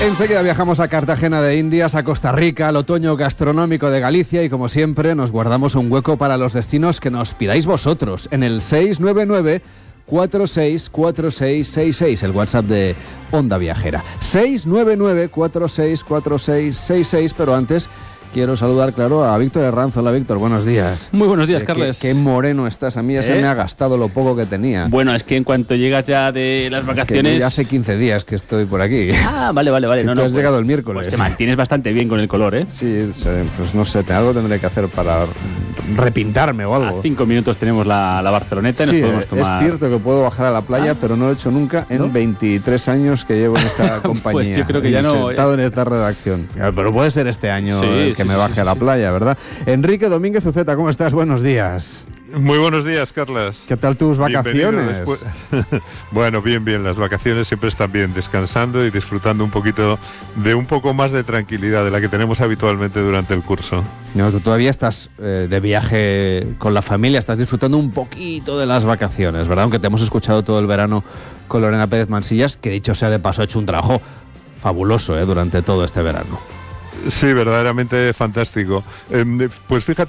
Enseguida viajamos a Cartagena de Indias, a Costa Rica, al otoño gastronómico de Galicia y como siempre nos guardamos un hueco para los destinos que nos pidáis vosotros en el 699-464666, el WhatsApp de Onda Viajera. 699-464666, pero antes quiero saludar, claro, a Víctor Herranz. Hola, Víctor, buenos días. Muy buenos días, Carles. Qué moreno estás. A mí ya se me ha gastado lo poco que tenía. Bueno, es que en cuanto llegas ya de las vacaciones... Es que ya hace 15 días que estoy por aquí. Ah, vale. Tú has llegado el miércoles. Pues te mantienes bastante bien con el color, ¿eh? Sí, pues no sé, algo tendré que hacer para repintarme o algo. A 5 minutos tenemos la Barceloneta y nos podemos tomar... Es cierto que puedo bajar a la playa, pero no lo he hecho nunca en 23 años que llevo en esta compañía. Pues yo creo que ya no... Sentado en esta redacción. Pero puede ser este año que me baje a la playa, ¿verdad? Enrique Domínguez Uceta, ¿cómo estás? Buenos días. Muy buenos días, Carlas. ¿Qué tal tus vacaciones? Bueno, bien. Las vacaciones siempre están bien, descansando y disfrutando un poquito más de tranquilidad de la que tenemos habitualmente durante el curso. No, tú todavía estás de viaje con la familia, estás disfrutando un poquito de las vacaciones, ¿verdad? Aunque te hemos escuchado todo el verano con Lorena Pérez Mansillas, que dicho sea de paso ha hecho un trabajo fabuloso durante todo este verano. Sí, verdaderamente fantástico. Pues fíjate